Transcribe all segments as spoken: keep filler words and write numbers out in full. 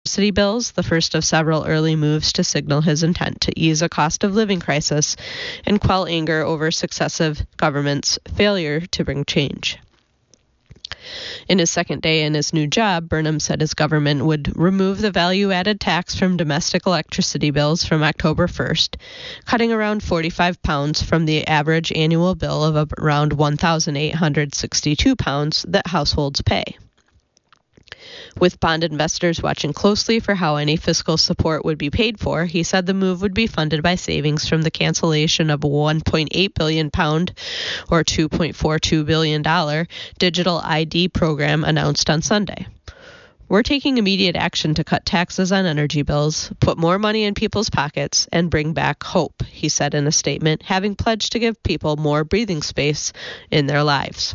subsidy bills, the first of several early moves to signal his intent to ease a cost of living crisis and quell anger over successive governments' failure to bring change. In his second day in his new job, Burnham said his government would remove the value-added tax from domestic electricity bills from October first, cutting around forty-five pounds from the average annual bill of around one thousand eight hundred sixty-two pounds that households pay. With bond investors watching closely for how any fiscal support would be paid for, he said the move would be funded by savings from the cancellation of a one point eight billion pound or two point four two billion dollars digital I D program announced on Sunday. We're taking immediate action to cut taxes on energy bills, put more money in people's pockets, and bring back hope, he said in a statement, having pledged to give people more breathing space in their lives.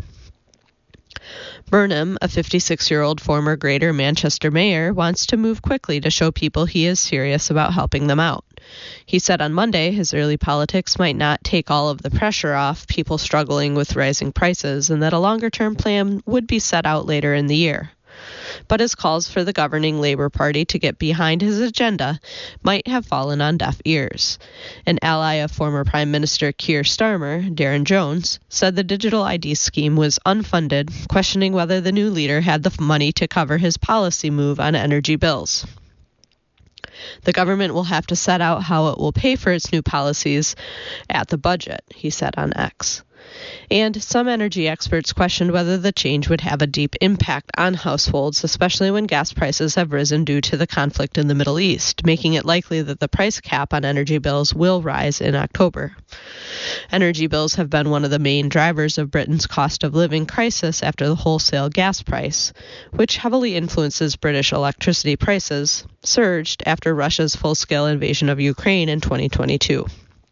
Burnham, a fifty-six-year-old former Greater Manchester mayor, wants to move quickly to show people he is serious about helping them out. He said on Monday his early politics might not take all of the pressure off people struggling with rising prices and that a longer-term plan would be set out later in the year. But his calls for the governing Labour Party to get behind his agenda might have fallen on deaf ears. An ally of former Prime Minister Keir Starmer, Darren Jones, said the digital I D scheme was unfunded, questioning whether the new leader had the money to cover his policy move on energy bills. The government will have to set out how it will pay for its new policies at the budget, he said on X. And some energy experts questioned whether the change would have a deep impact on households, especially when gas prices have risen due to the conflict in the Middle East, making it likely that the price cap on energy bills will rise in October. Energy bills have been one of the main drivers of Britain's cost of living crisis after the wholesale gas price, which heavily influences British electricity prices, surged after Russia's full-scale invasion of Ukraine in twenty twenty-two.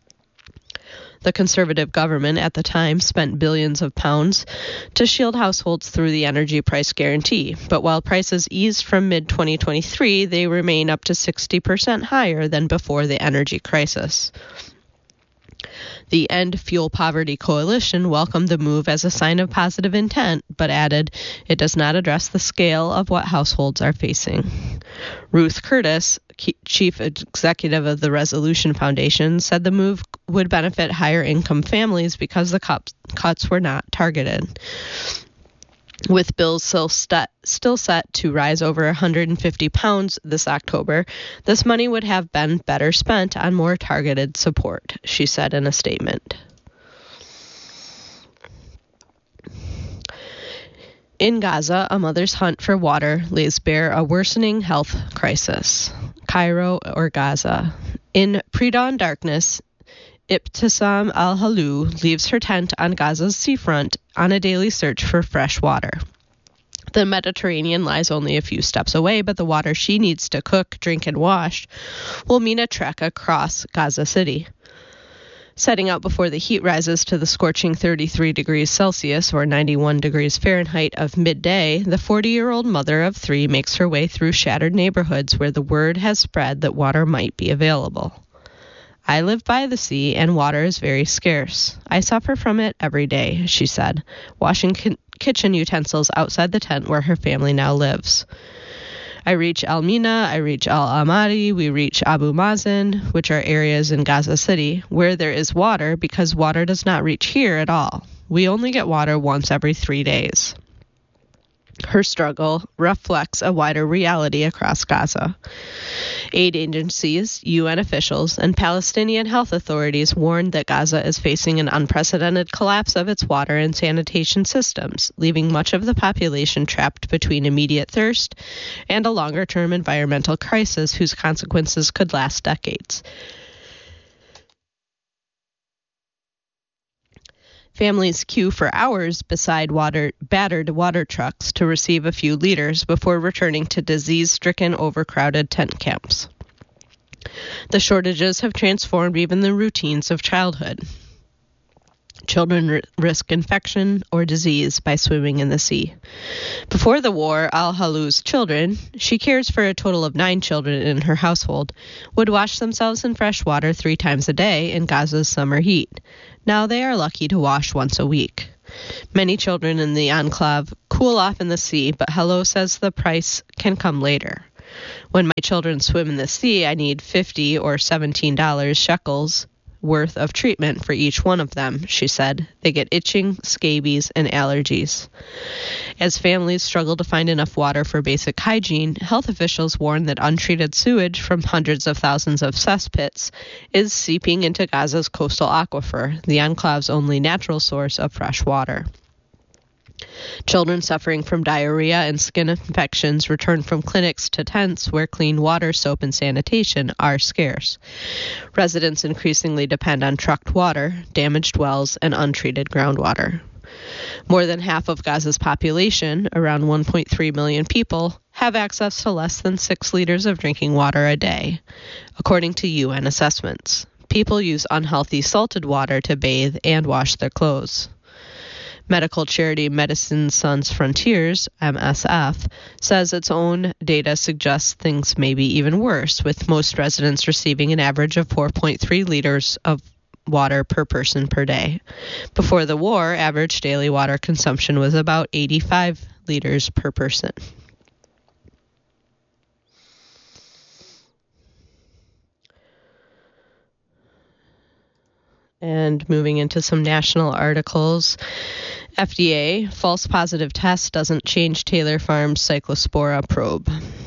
The Conservative government at the time spent billions of pounds to shield households through the energy price guarantee, but while prices eased from mid twenty twenty-three, they remain up to sixty percent higher than before the energy crisis. The End Fuel Poverty Coalition welcomed the move as a sign of positive intent, but added it does not address the scale of what households are facing. Ruth Curtis, chief executive of the Resolution Foundation, said the move would benefit higher-income families because the cuts were not targeted. With bills still, st- still set to rise over one hundred fifty pounds this October, this money would have been better spent on more targeted support, she said in a statement. In Gaza, a mother's hunt for water lays bare a worsening health crisis. Cairo or Gaza. In pre-dawn darkness, Ibtisam al-Halou leaves her tent on Gaza's seafront on a daily search for fresh water. The Mediterranean lies only a few steps away, but the water she needs to cook, drink, and wash will mean a trek across Gaza City. Setting out before the heat rises to the scorching thirty-three degrees Celsius or ninety-one degrees Fahrenheit of midday, the forty-year-old mother of three makes her way through shattered neighborhoods where the word has spread that water might be available. I live by the sea, and water is very scarce. I suffer from it every day, she said, washing ki- kitchen utensils outside the tent where her family now lives. I reach Al Mina, I reach Al Amari, we reach Abu Mazen, which are areas in Gaza City, where there is water because water does not reach here at all. We only get water once every three days. Her struggle reflects a wider reality across Gaza. Aid agencies, U N officials, and Palestinian health authorities warned that Gaza is facing an unprecedented collapse of its water and sanitation systems, leaving much of the population trapped between immediate thirst and a longer-term environmental crisis whose consequences could last decades. Families queue for hours beside water, battered water trucks to receive a few liters before returning to disease-stricken, overcrowded tent camps. The shortages have transformed even the routines of childhood. Children r- risk infection or disease by swimming in the sea. Before the war, Al-Halou's children, she cares for a total of nine children in her household, would wash themselves in fresh water three times a day in Gaza's summer heat. Now they are lucky to wash once a week. Many children in the enclave cool off in the sea, but Halou says the price can come later. When my children swim in the sea, I need fifty or seventeen dollars shekels worth of treatment for each one of them, she said. They get itching, scabies, and allergies. As families struggle to find enough water for basic hygiene, health officials warn that untreated sewage from hundreds of thousands of cesspits is seeping into Gaza's coastal aquifer, the enclave's only natural source of fresh water. Children suffering from diarrhea and skin infections return from clinics to tents where clean water, soap, and sanitation are scarce. Residents increasingly depend on trucked water, damaged wells, and untreated groundwater. More than half of Gaza's population, around one point three million people, have access to less than six liters of drinking water a day, according to U N assessments. People use unhealthy salted water to bathe and wash their clothes. Medical charity Médecins Sans Frontières, M S F, says its own data suggests things may be even worse, with most residents receiving an average of four point three liters of water per person per day. Before the war, average daily water consumption was about eighty-five liters per person. And moving into some national articles, F D A, false positive test doesn't change Taylor Farms Cyclospora probe.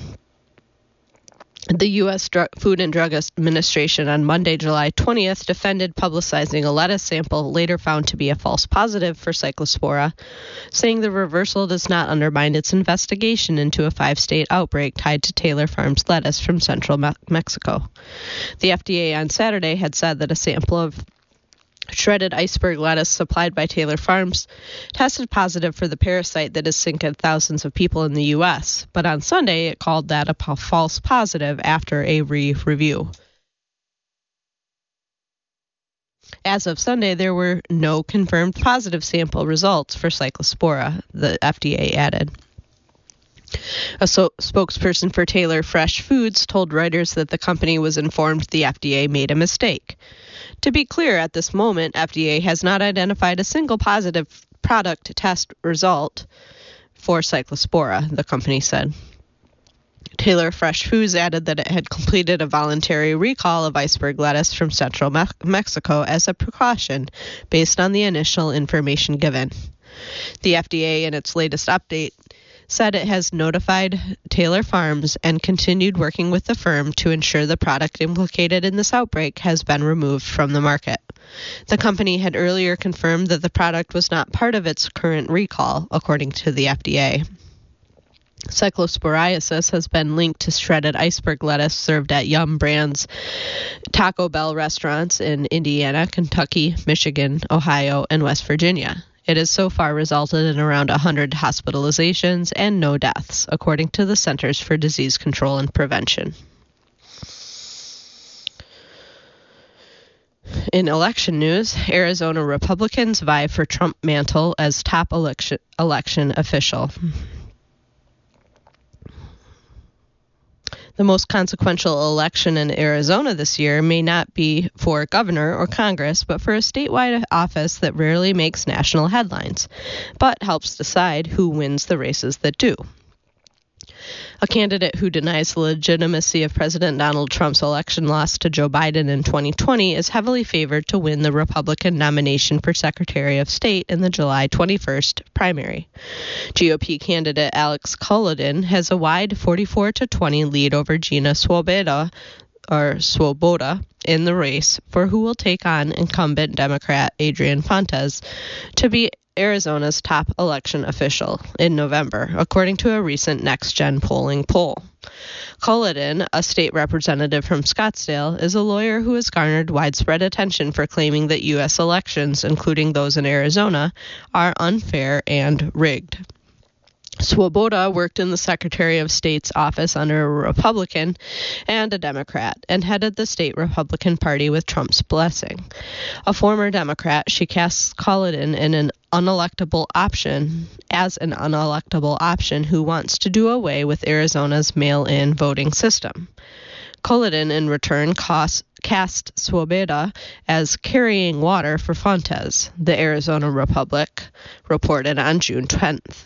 The U S Drug, Food and Drug Administration on Monday, July twentieth, defended publicizing a lettuce sample later found to be a false positive for Cyclospora, saying the reversal does not undermine its investigation into a five-state outbreak tied to Taylor Farms lettuce from central Me- Mexico. The F D A on Saturday had said that a sample of shredded iceberg lettuce supplied by Taylor Farms tested positive for the parasite that has sinked thousands of people in the U S, but on Sunday it called that a p- false positive after a re-review. As of Sunday, there were no confirmed positive sample results for Cyclospora, the F D A added. A so- spokesperson for Taylor Fresh Foods told Reuters that the company was informed the F D A made a mistake. To be clear, at this moment, F D A has not identified a single positive product test result for Cyclospora, the company said. Taylor Fresh Foods added that it had completed a voluntary recall of iceberg lettuce from central Me- Mexico as a precaution based on the initial information given. The F D A, in its latest update, said it has notified Taylor Farms and continued working with the firm to ensure the product implicated in this outbreak has been removed from the market. The company had earlier confirmed that the product was not part of its current recall, according to the F D A. Cyclosporiasis has been linked to shredded iceberg lettuce served at Yum Brands Taco Bell restaurants in Indiana, Kentucky, Michigan, Ohio, and West Virginia. It has so far resulted in around one hundred hospitalizations and no deaths, according to the Centers for Disease Control and Prevention. In election news, Arizona Republicans vie for Trump mantle as top election, election official. The most consequential election in Arizona this year may not be for governor or Congress, but for a statewide office that rarely makes national headlines, but helps decide who wins the races that do. A candidate who denies the legitimacy of President Donald Trump's election loss to Joe Biden in twenty twenty is heavily favored to win the Republican nomination for Secretary of State in the July twenty-first primary. G O P candidate Alex Culloden has a wide forty-four to twenty lead over Gina Swoboda, or Swoboda in the race for who will take on incumbent Democrat Adrian Fontes to be Arizona's top election official in November, according to a recent Next Gen polling poll. Culloden, a state representative from Scottsdale, is a lawyer who has garnered widespread attention for claiming that U S elections, including those in Arizona, are unfair and rigged. Swoboda worked in the Secretary of State's office under a Republican and a Democrat and headed the state Republican Party with Trump's blessing. A former Democrat, she casts Culloden in an unelectable option as an unelectable option who wants to do away with Arizona's mail-in voting system. Culloden, in return, cost, cast Swoboda as carrying water for Fontes, the Arizona Republic reported on June tenth.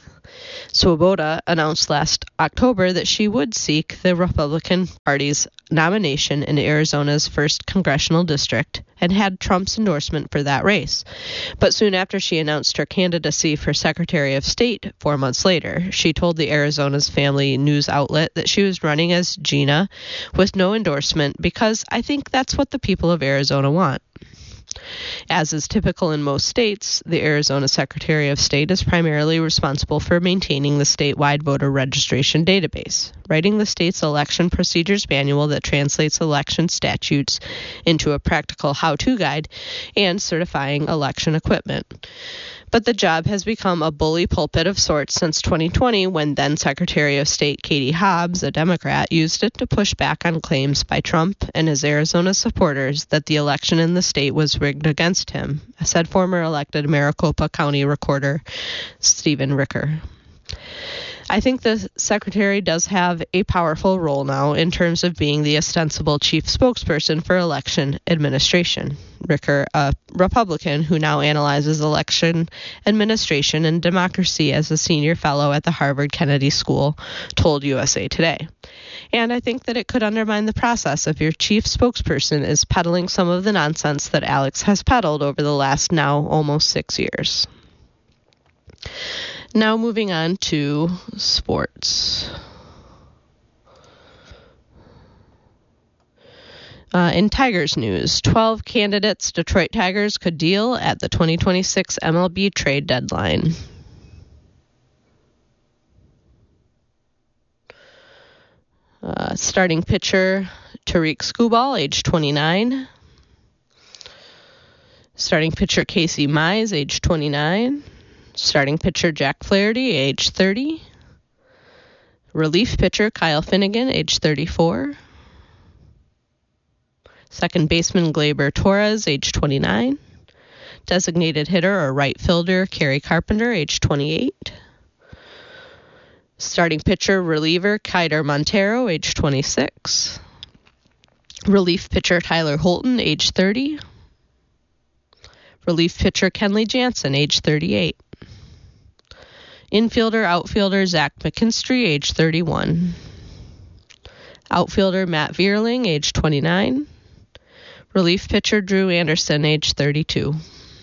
Swoboda announced last October that she would seek the Republican Party's nomination in Arizona's first congressional district and had Trump's endorsement for that race. But soon after she announced her candidacy for Secretary of State four months later, she told the Arizona's family news outlet that she was running as Gina with no endorsement because I think that's what the people of Arizona want. As is typical in most states, the Arizona Secretary of State is primarily responsible for maintaining the statewide voter registration database, writing the state's election procedures manual that translates election statutes into a practical how-to guide, and certifying election equipment. But the job has become a bully pulpit of sorts since twenty twenty, when then Secretary of State Katie Hobbs, a Democrat, used it to push back on claims by Trump and his Arizona supporters that the election in the state was rigged against him, said former elected Maricopa County Recorder Stephen Ricker. I think the Secretary does have a powerful role now in terms of being the ostensible chief spokesperson for election administration. Ricker, a Republican who now analyzes election administration and democracy as a senior fellow at the Harvard Kennedy School, told U S A Today. And I think that it could undermine the process if your chief spokesperson is peddling some of the nonsense that Alex has peddled over the last now almost six years. Now moving on to sports. Uh, in Tigers news, twelve candidates Detroit Tigers could deal at the twenty twenty-six M L B trade deadline. Uh, starting pitcher Tariq Skubal, age twenty-nine. Starting pitcher Casey Mize, age twenty-nine. Starting pitcher Jack Flaherty, age thirty. Relief pitcher Kyle Finnegan, age thirty-four. Second baseman Gleyber Torres, age twenty-nine. Designated hitter or right fielder Kerry Carpenter, age twenty-eight. Starting pitcher reliever Keider Montero, age twenty-six. Relief pitcher Tyler Holton, age thirty. Relief pitcher Kenley Jansen, age thirty-eight. Infielder, outfielder Zach McKinstry, age thirty-one. Outfielder Matt Vierling, age twenty-nine. Relief pitcher Drew Anderson, age thirty-two.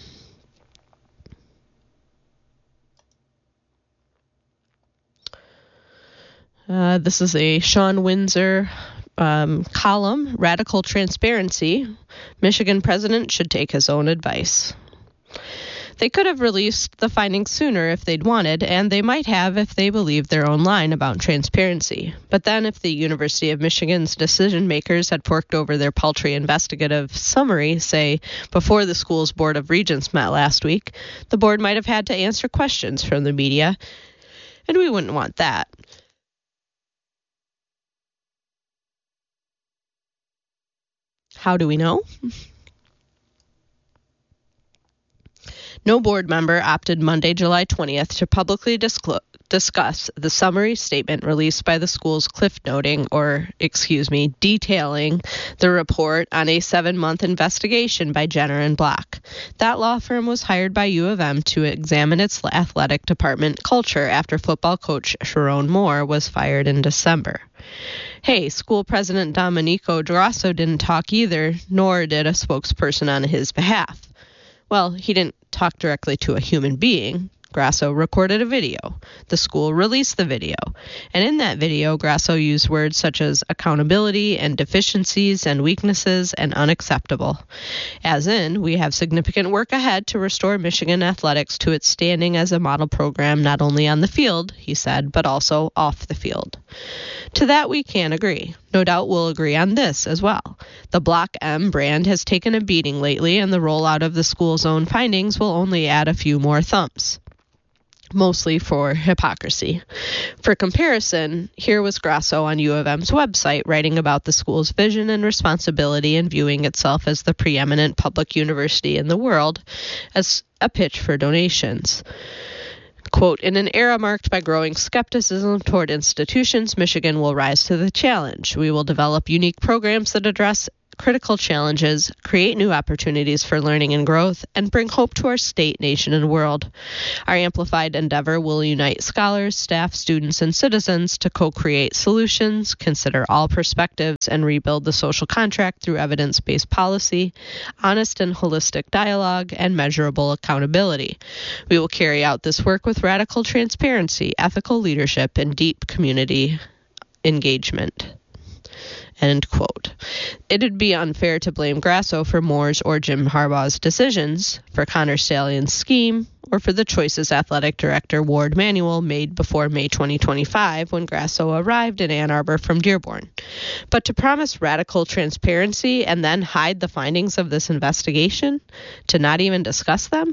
Uh, this is a Sean Windsor um, column, Radical Transparency. Michigan president should take his own advice. They could have released the findings sooner if they'd wanted, and they might have if they believed their own line about transparency. But then if the University of Michigan's decision makers had forked over their paltry investigative summary, say, before the school's Board of Regents met last week, the board might have had to answer questions from the media, and we wouldn't want that. How do we know? No board member opted Monday, July twentieth, to publicly disclose, discuss the summary statement released by the school's cliff noting, or, excuse me, detailing the report on a seven-month investigation by Jenner and Block. That law firm was hired by U of M to examine its athletic department culture after football coach Sharon Moore was fired in December. Hey, school president Domenico Grasso didn't talk either, nor did a spokesperson on his behalf. Well, he didn't talk directly to a human being. Grasso recorded a video. The school released the video. And in that video, Grasso used words such as accountability and deficiencies and weaknesses and unacceptable. As in, we have significant work ahead to restore Michigan athletics to its standing as a model program not only on the field, he said, but also off the field. To that we can agree. No doubt we'll agree on this as well. The Block M brand has taken a beating lately, and the rollout of the school's own findings will only add a few more thumps. Mostly for hypocrisy. For comparison, here was Grasso on U of M's website writing about the school's vision and responsibility and viewing itself as the preeminent public university in the world as a pitch for donations. Quote, in an era marked by growing skepticism toward institutions, Michigan will rise to the challenge. We will develop unique programs that address critical challenges, create new opportunities for learning and growth, and bring hope to our state, nation, and world. Our amplified endeavor will unite scholars, staff, students, and citizens to co-create solutions, consider all perspectives, and rebuild the social contract through evidence-based policy, honest and holistic dialogue, and measurable accountability. We will carry out this work with radical transparency, ethical leadership, and deep community engagement. End quote. It'd be unfair to blame Grasso for Moore's or Jim Harbaugh's decisions, for Connor Stalions' scheme, or for the choices athletic director Ward Manuel made before May twenty twenty-five when Grasso arrived in Ann Arbor from Dearborn. But to promise radical transparency and then hide the findings of this investigation, to not even discuss them?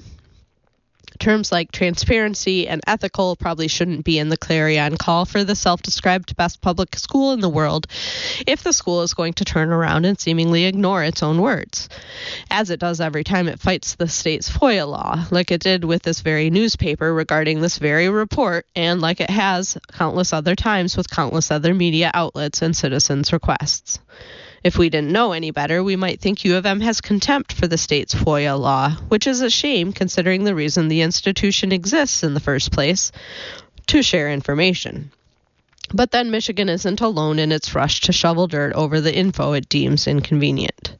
Terms like transparency and ethical probably shouldn't be in the clarion call for the self-described best public school in the world if the school is going to turn around and seemingly ignore its own words, as it does every time it fights the state's FOIA law, like it did with this very newspaper regarding this very report, and like it has countless other times with countless other media outlets and citizens' requests. If we didn't know any better, we might think U of M has contempt for the state's FOIA law, which is a shame considering the reason the institution exists in the first place, to share information. But then Michigan isn't alone in its rush to shovel dirt over the info it deems inconvenient.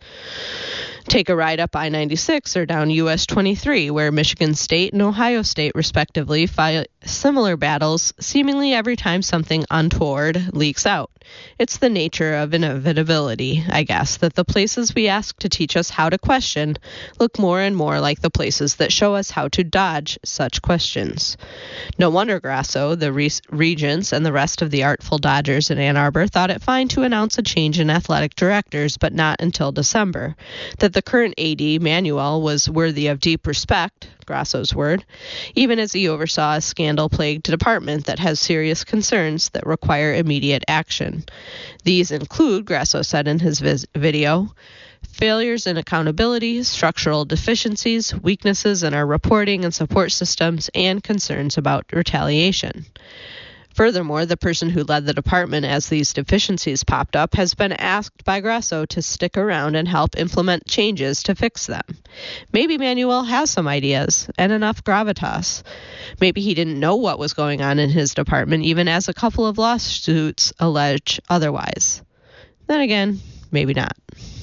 Take a ride up I ninety-six or down U S twenty-three, where Michigan State and Ohio State, respectively, fight similar battles seemingly every time something untoward leaks out. It's the nature of inevitability, I guess, that the places we ask to teach us how to question look more and more like the places that show us how to dodge such questions. No wonder Grasso, the re- regents, and the rest of the artful dodgers in Ann Arbor thought it fine to announce a change in athletic directors, but not until December. That the current A D, Manuel, was worthy of deep respect, Grasso's word, even as he oversaw a scandal-plagued department that has serious concerns that require immediate action. These include, Grasso said in his vis- video, failures in accountability, structural deficiencies, weaknesses in our reporting and support systems, and concerns about retaliation. Furthermore, the person who led the department as these deficiencies popped up has been asked by Grasso to stick around and help implement changes to fix them. Maybe Manuel has some ideas and enough gravitas. Maybe he didn't know what was going on in his department, even as a couple of lawsuits allege otherwise. Then again, maybe not.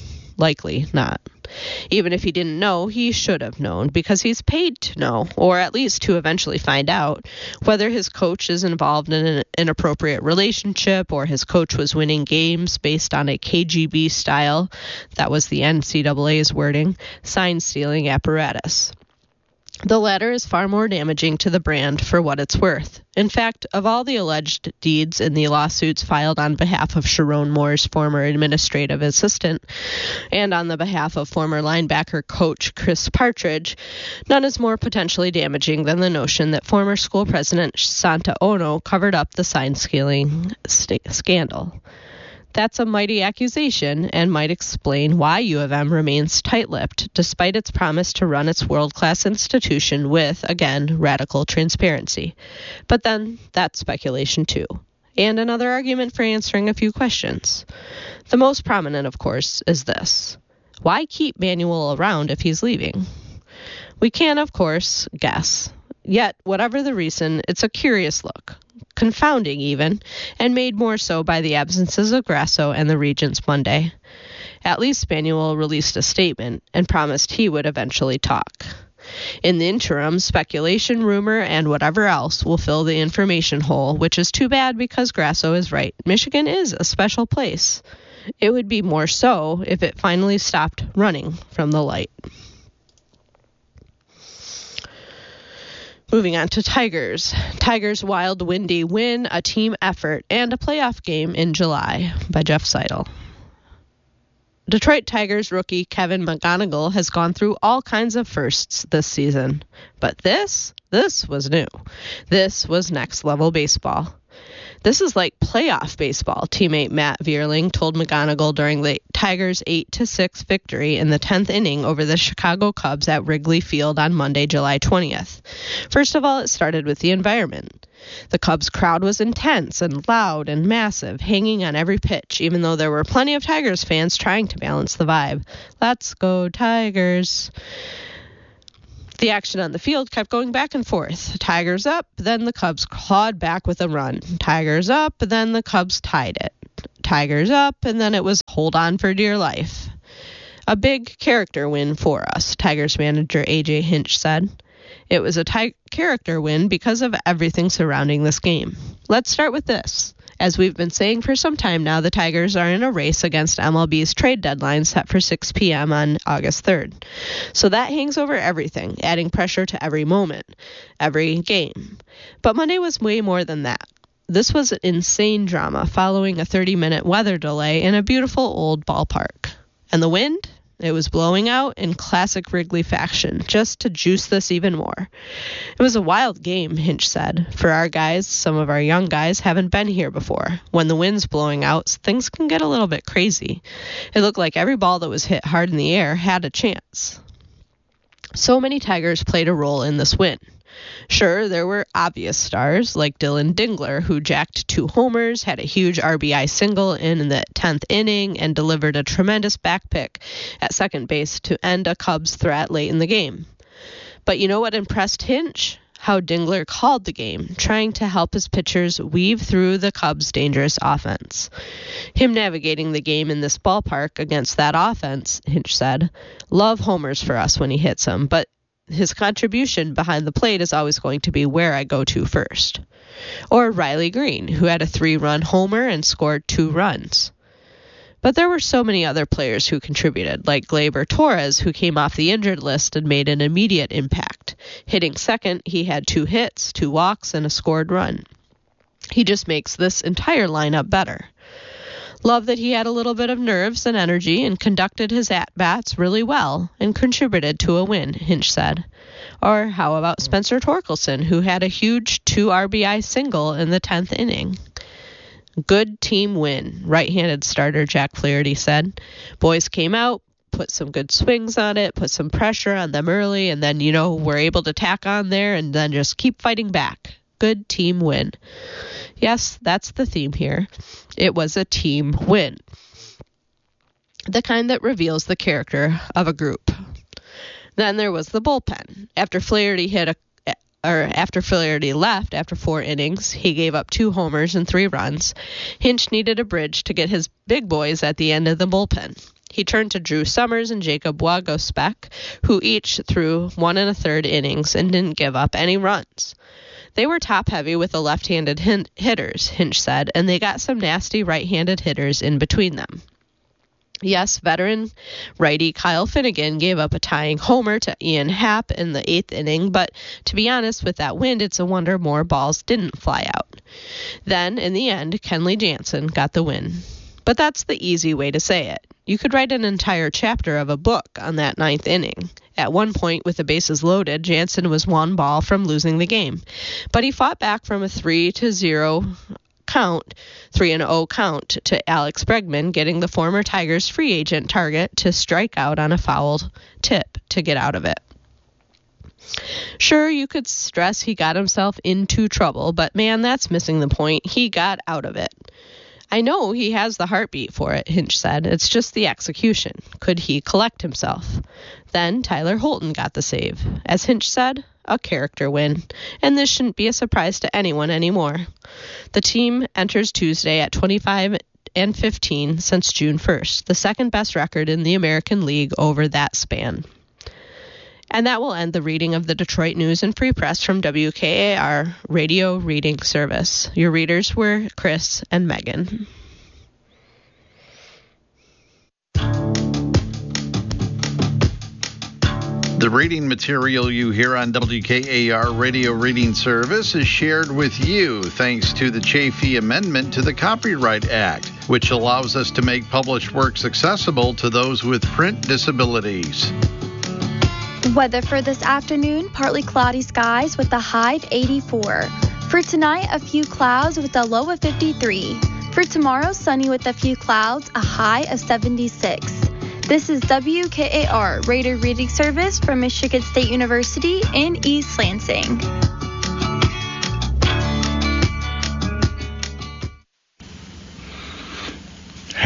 Likely not. Even if he didn't know, he should have known, because he's paid to know, or at least to eventually find out, whether his coach is involved in an inappropriate relationship or his coach was winning games based on a K G B style, that was the N C double A's wording, sign-stealing apparatus. The latter is far more damaging to the brand for what it's worth. In fact, of all the alleged deeds in the lawsuits filed on behalf of Sharon Moore's former administrative assistant and on the behalf of former linebacker coach Chris Partridge, none is more potentially damaging than the notion that former school president Santa Ono covered up the sign-stealing st- scandal. That's a mighty accusation and might explain why U of M remains tight-lipped despite its promise to run its world-class institution with, again, radical transparency. But then, that's speculation too. And another argument for answering a few questions. The most prominent, of course, is this. Why keep Manuel around if he's leaving? We can, of course, guess. Yet, whatever the reason, it's a curious look. Confounding even, and made more so by the absences of Grasso and the regents Monday. At least Manuel released a statement and promised he would eventually talk. In the interim, speculation, rumor, and whatever else will fill the information hole, which is too bad because Grasso is right. Michigan is a special place. It would be more so if it finally stopped running from the light. Moving on to Tigers. Tigers' wild, windy win, a team effort, and a playoff game in July by Jeff Seidel. Detroit Tigers rookie Kevin McGonigal has gone through all kinds of firsts this season. But this, this was new. This was next-level baseball. This is like playoff baseball, teammate Matt Vierling told McGonigal during the Tigers' eight to six victory in the tenth inning over the Chicago Cubs at Wrigley Field on Monday, July twentieth. First of all, it started with the environment. The Cubs crowd was intense and loud and massive, hanging on every pitch, even though there were plenty of Tigers fans trying to balance the vibe. Let's go Tigers. The action on the field kept going back and forth. Tigers up, then the Cubs clawed back with a run. Tigers up, then the Cubs tied it. Tigers up, and then it was hold on for dear life. A big character win for us, Tigers manager A J Hinch said. It was a tig- character win because of everything surrounding this game. Let's start with this. As we've been saying for some time now, the Tigers are in a race against M L B's trade deadline set for six p.m. on August third. So that hangs over everything, adding pressure to every moment, every game. But Monday was way more than that. This was an insane drama following a thirty-minute weather delay in a beautiful old ballpark. And the wind? It was blowing out in classic Wrigley fashion, just to juice this even more. It was a wild game, Hinch said. For our guys, some of our young guys haven't been here before. When the wind's blowing out, things can get a little bit crazy. It looked like every ball that was hit hard in the air had a chance. So many Tigers played a role in this win. Sure, there were obvious stars like Dylan Dingler, who jacked two homers, had a huge R B I single in the tenth inning, and delivered a tremendous back pick at second base to end a Cubs threat late in the game. But you know what impressed Hinch? How Dingler called the game, trying to help his pitchers weave through the Cubs' dangerous offense. Him navigating the game in this ballpark against that offense, Hinch said, love homers for us when he hits them, but his contribution behind the plate is always going to be where I go to first. Or Riley Green, who had a three-run homer and scored two runs. But there were so many other players who contributed, like Gleyber Torres, who came off the injured list and made an immediate impact. Hitting second, he had two hits, two walks, and a scored run. He just makes this entire lineup better. Love that he had a little bit of nerves and energy and conducted his at-bats really well and contributed to a win, Hinch said. Or how about Spencer Torkelson, who had a huge two R B I single in the tenth inning? Good team win, right-handed starter Jack Flaherty said. Boys came out, put some good swings on it, put some pressure on them early, and then, you know, were able to tack on there and then just keep fighting back. Good team win. Yes, that's the theme here. It was a team win. The kind that reveals the character of a group. Then there was the bullpen. After Flaherty hit a or after Flaherty left after four innings, he gave up two homers and three runs. Hinch needed a bridge to get his big boys at the end of the bullpen. He turned to Drew Summers and Jacob Waguespack, who each threw one and a third innings and didn't give up any runs. They were top-heavy with the left-handed hin- hitters, Hinch said, and they got some nasty right-handed hitters in between them. Yes, veteran righty Kyle Finnegan gave up a tying homer to Ian Happ in the eighth inning, but to be honest, with that wind, it's a wonder more balls didn't fly out. Then, in the end, Kenley Jansen got the win. But that's the easy way to say it. You could write an entire chapter of a book on that ninth inning. At one point, with the bases loaded, Jansen was one ball from losing the game. But he fought back from a three to zero count, three and oh count to Alex Bregman, getting the former Tigers free agent target to strike out on a fouled tip to get out of it. Sure, you could stress he got himself into trouble, but man, that's missing the point. He got out of it. I know he has the heartbeat for it, Hinch said. It's just the execution. Could he collect himself? Then Tyler Holton got the save. As Hinch said, a character win. And this shouldn't be a surprise to anyone anymore. The team enters Tuesday at twenty-five and fifteen since June first, the second best record in the American League over that span. And that will end the reading of the Detroit News and Free Press from W K A R Radio Reading Service. Your readers were Chris and Megan. The reading material you hear on W K A R Radio Reading Service is shared with you thanks to the Chafee Amendment to the Copyright Act, which allows us to make published works accessible to those with print disabilities. Weather for this afternoon, partly cloudy skies with a high of eighty-four. For tonight, a few clouds with a low of fifty-three. For tomorrow, sunny with a few clouds, a high of seventy-six. This is W K A R Radio Reading Service from Michigan State University in East Lansing.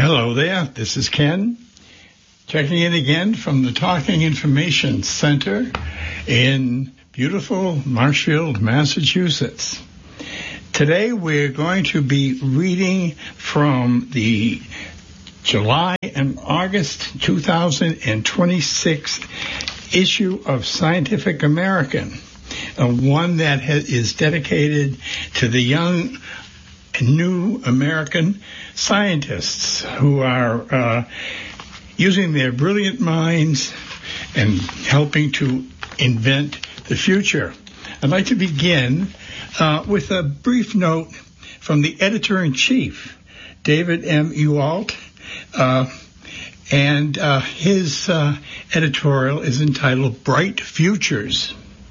Hello there, this is Ken, checking in again from the Talking Information Center in beautiful Marshfield, Massachusetts. Today we're going to be reading from the July and August two thousand twenty-six issue of Scientific American, uh, one that ha- is dedicated to the young new American scientists who are uh, using their brilliant minds and helping to invent the future. I'd like to begin uh, with a brief note from the editor-in-chief, David M. Ewalt, uh, and uh, his uh, editorial is entitled Bright Futures.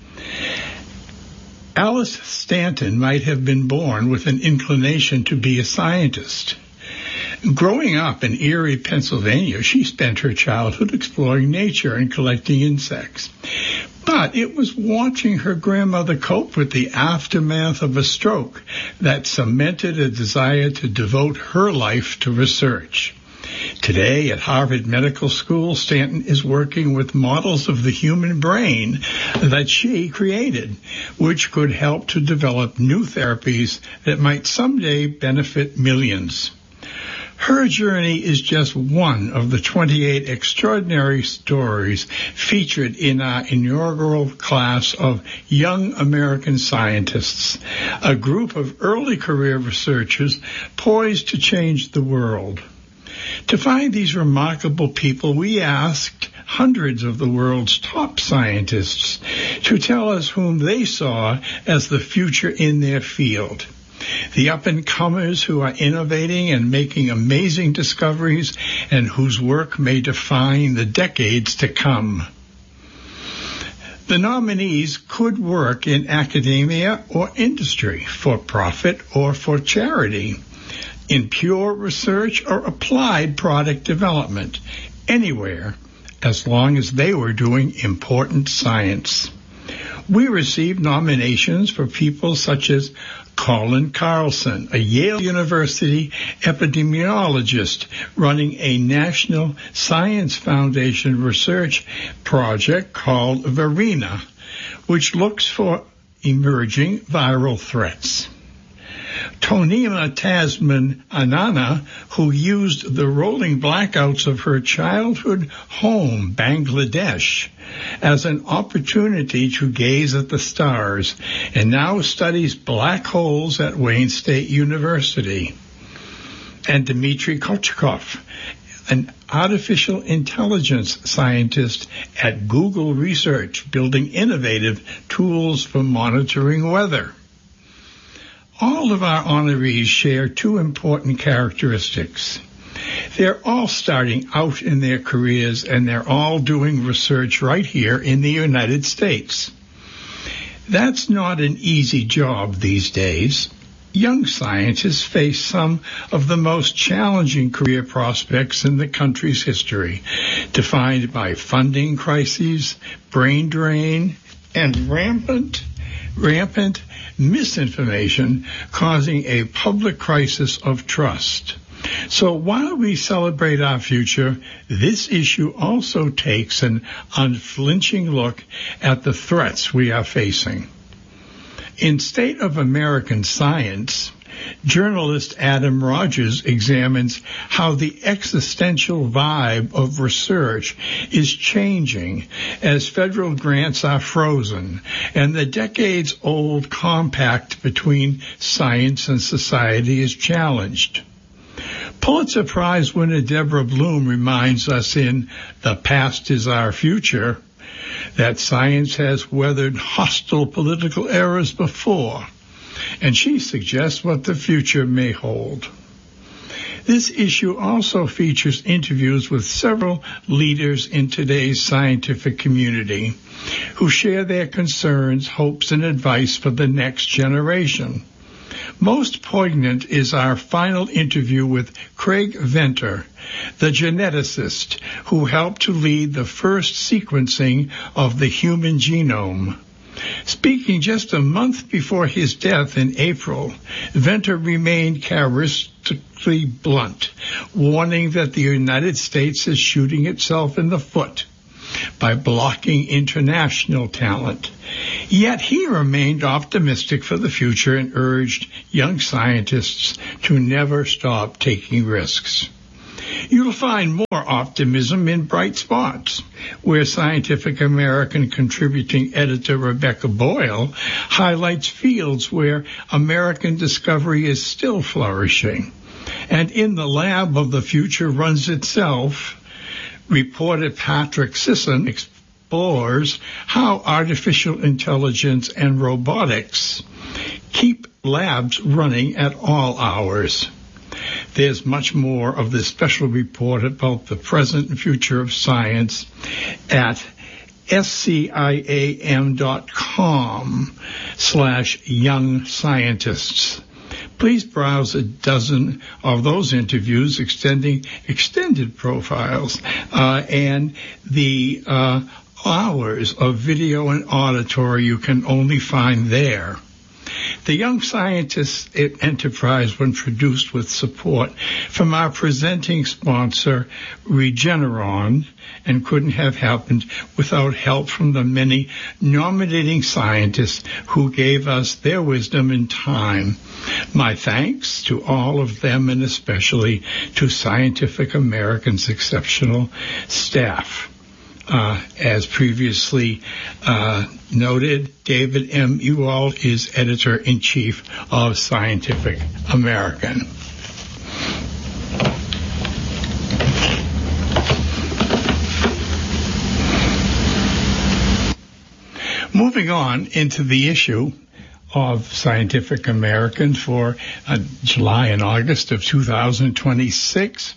Alice Stanton might have been born with an inclination to be a scientist. Growing up in Erie, Pennsylvania, she spent her childhood exploring nature and collecting insects. But it was watching her grandmother cope with the aftermath of a stroke that cemented a desire to devote her life to research. Today at Harvard Medical School, Stanton is working with models of the human brain that she created, which could help to develop new therapies that might someday benefit millions. Her journey is just one of the twenty-eight extraordinary stories featured in our inaugural class of Young American Scientists, a group of early career researchers poised to change the world. To find these remarkable people, we asked hundreds of the world's top scientists to tell us whom they saw as the future in their field. The up-and-comers who are innovating and making amazing discoveries and whose work may define the decades to come. The nominees could work in academia or industry, for profit or for charity, in pure research or applied product development, anywhere, as long as they were doing important science. We received nominations for people such as Colin Carlson, a Yale University epidemiologist running a National Science Foundation research project called VARENA, which looks for emerging viral threats. Tonima Tasman Anana, who used the rolling blackouts of her childhood home, Bangladesh, as an opportunity to gaze at the stars, and now studies black holes at Wayne State University. And Dmitry Kochkov, an artificial intelligence scientist at Google Research, building innovative tools for monitoring weather. All of our honorees share two important characteristics. They're all starting out in their careers, and they're all doing research right here in the United States. That's not an easy job these days. Young scientists face some of the most challenging career prospects in the country's history, defined by funding crises, brain drain, and rampant, rampant misinformation causing a public crisis of trust. So while we celebrate our future, this issue also takes an unflinching look at the threats we are facing. In State of American Science, journalist Adam Rogers examines how the existential vibe of research is changing as federal grants are frozen and the decades-old compact between science and society is challenged. Pulitzer Prize winner Deborah Bloom reminds us in The Past is Our Future that science has weathered hostile political eras before, and she suggests what the future may hold. This issue also features interviews with several leaders in today's scientific community who share their concerns, hopes, and advice for the next generation. Most poignant is our final interview with Craig Venter, the geneticist who helped to lead the first sequencing of the human genome. Speaking just a month before his death in April, Venter remained characteristically blunt, warning that the United States is shooting itself in the foot by blocking international talent. Yet he remained optimistic for the future and urged young scientists to never stop taking risks. You'll find more optimism in Bright Spots, where Scientific American contributing editor Rebecca Boyle highlights fields where American discovery is still flourishing. And In the Lab of the Future Runs Itself, reporter Patrick Sisson explores how artificial intelligence and robotics keep labs running at all hours. There's much more of this special report about the present and future of science at sciam.com slash young scientists. Please browse a dozen of those interviews, extending extended profiles, uh, and the uh, hours of video and auditory you can only find there. The Young Scientists Enterprise was produced with support from our presenting sponsor, Regeneron, and couldn't have happened without help from the many nominating scientists who gave us their wisdom and time. My thanks to all of them, and especially to Scientific American's exceptional staff. Uh, as previously uh, noted, David M. Ewald is editor-in-chief of Scientific American. Moving on into the issue of Scientific American for uh, July and August of two thousand twenty-six,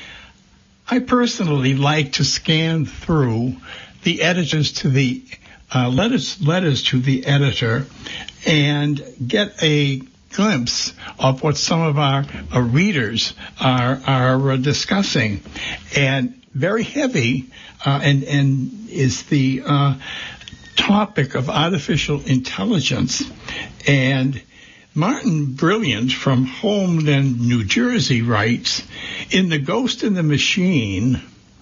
I personally like to scan through the editors to the uh, letters, letters to the editor and get a glimpse of what some of our uh, readers are are uh, discussing. And very heavy uh, and and is the uh, topic of artificial intelligence. And Martin Brilliant from Holmdel, New Jersey writes, in The Ghost in the Machine,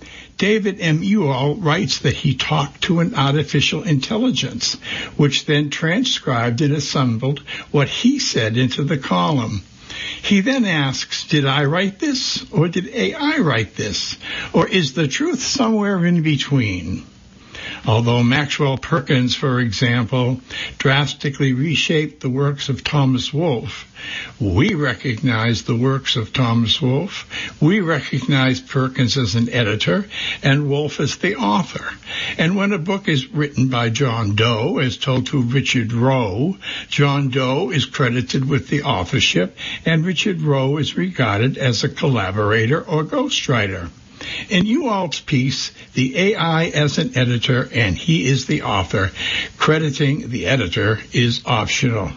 David M. Ewald writes that he talked to an artificial intelligence, which then transcribed and assembled what he said into the column. He then asks, did I write this, or did A I write this, or is the truth somewhere in between? Although Maxwell Perkins, for example, drastically reshaped the works of Thomas Wolfe, we recognize the works of Thomas Wolfe, we recognize Perkins as an editor, and Wolfe as the author. And when a book is written by John Doe, as told to Richard Rowe, John Doe is credited with the authorship, and Richard Rowe is regarded as a collaborator or ghostwriter. In Ewald's piece, the A I as an editor and he is the author, crediting the editor is optional.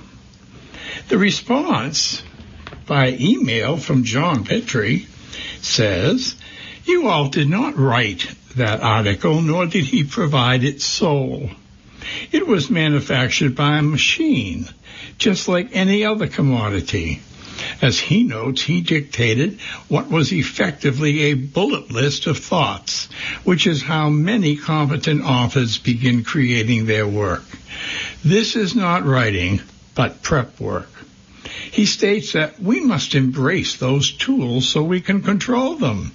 The response by email from John Petrie says, Ewald did not write that article, nor did he provide its soul. It was manufactured by a machine, just like any other commodity. As he notes, he dictated what was effectively a bullet list of thoughts, which is how many competent authors begin creating their work. This is not writing, but prep work. He states that we must embrace those tools so we can control them.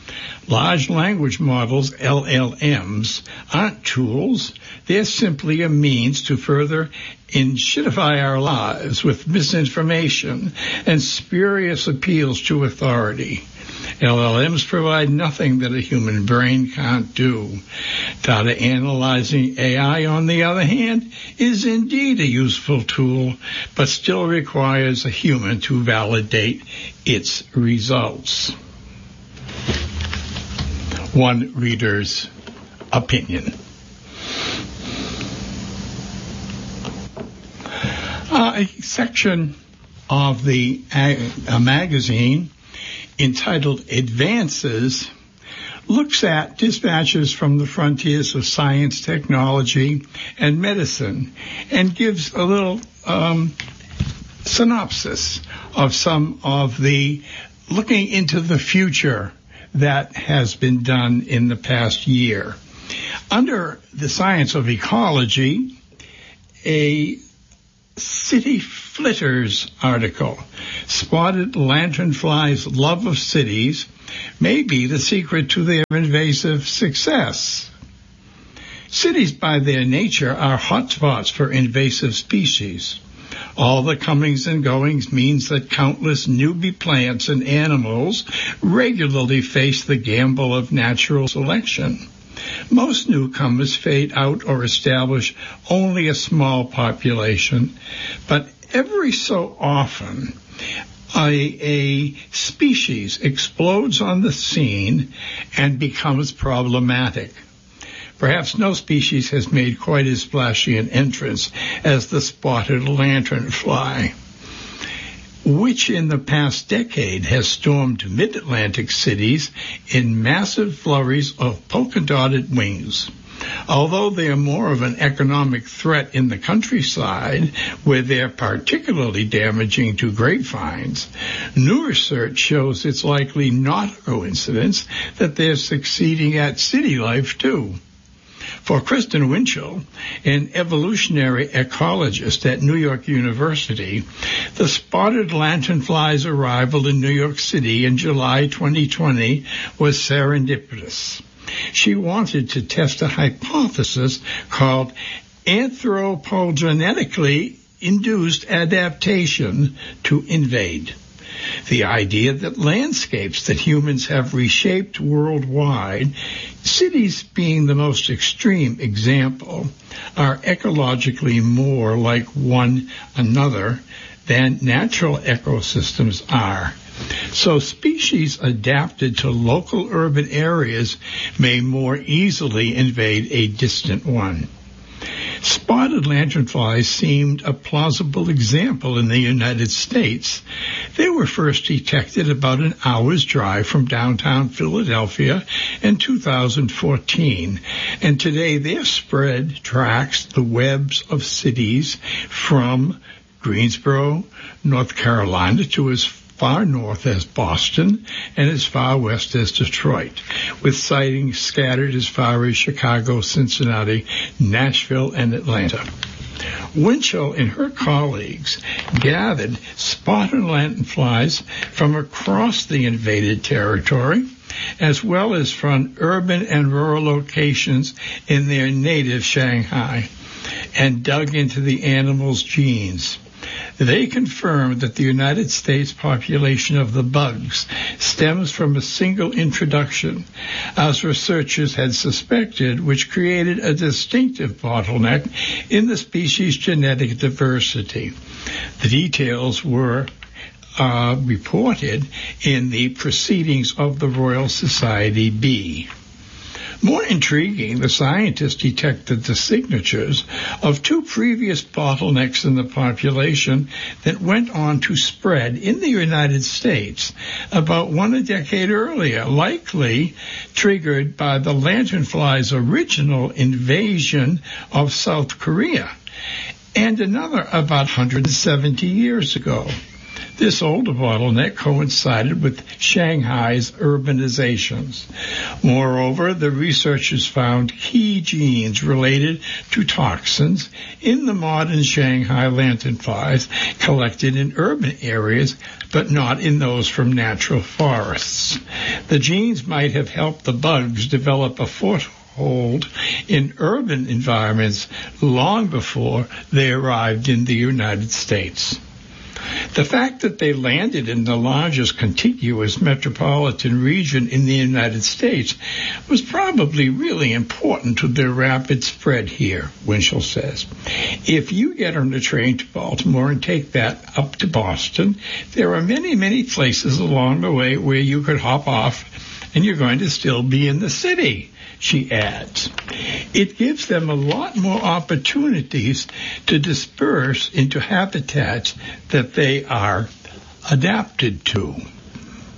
Large language models, L L Ms, aren't tools. They're simply a means to further inshitify our lives with misinformation and spurious appeals to authority. L L Ms provide nothing that a human brain can't do. Data analyzing A I, on the other hand, is indeed a useful tool, but still requires a human to validate its results. One reader's opinion. Uh, a section of the a, a magazine entitled Advances looks at dispatches from the frontiers of science, technology, and medicine, and gives a little um, synopsis of some of the looking into the future that has been done in the past year. Under the science of ecology, a City Flitters article, Spotted Lanternflies' Love of Cities may be the secret to their invasive success. Cities by their nature are hotspots for invasive species. All the comings and goings means that countless newbie plants and animals regularly face the gamble of natural selection. Most newcomers fade out or establish only a small population, but every so often a, a species explodes on the scene and becomes problematic. Perhaps no species has made quite as splashy an entrance as the spotted lanternfly, which in the past decade has stormed mid-Atlantic cities in massive flurries of polka-dotted wings. Although they are more of an economic threat in the countryside, where they're particularly damaging to grapevines, new research shows it's likely not a coincidence that they're succeeding at city life, too. For Kristen Winchell, an evolutionary ecologist at New York University, the spotted lanternfly's arrival in New York City in July twenty twenty was serendipitous. She wanted to test a hypothesis called anthropogenetically induced adaptation to invade. The idea that landscapes that humans have reshaped worldwide, cities being the most extreme example, are ecologically more like one another than natural ecosystems are. So species adapted to local urban areas may more easily invade a distant one. Spotted lanternflies seemed a plausible example in the United States. They were first detected about an hour's drive from downtown Philadelphia in two thousand fourteen, and today their spread tracks the webs of cities from Greensboro, North Carolina, to as far north as Boston and as far west as Detroit, with sightings scattered as far as Chicago, Cincinnati, Nashville, and Atlanta. Winchell and her colleagues gathered spotted lanternflies from across the invaded territory, as well as from urban and rural locations in their native Shanghai, and dug into the animals' genes. They confirmed that the United States population of the bugs stems from a single introduction, as researchers had suspected, which created a distinctive bottleneck in the species' genetic diversity. The details were uh, reported in the Proceedings of the Royal Society B. More intriguing, the scientists detected the signatures of two previous bottlenecks in the population that went on to spread in the United States about one a decade earlier, likely triggered by the lanternfly's original invasion of South Korea, and another about one hundred seventy years ago. This older bottleneck coincided with Shanghai's urbanizations. Moreover, the researchers found key genes related to toxins in the modern Shanghai lanternflies collected in urban areas, but not in those from natural forests. The genes might have helped the bugs develop a foothold in urban environments long before they arrived in the United States. The fact that they landed in the largest contiguous metropolitan region in the United States was probably really important to their rapid spread here, Winchell says. If you get on the train to Baltimore and take that up to Boston, there are many, many places along the way where you could hop off and you're going to still be in the city, she adds. It gives them a lot more opportunities to disperse into habitats that they are adapted to.